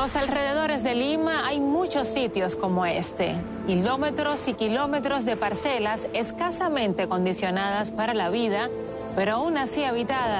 los alrededores de Lima hay muchos sitios como este. Kilómetros y kilómetros de parcelas escasamente condicionadas para la vida, pero aún así habitadas.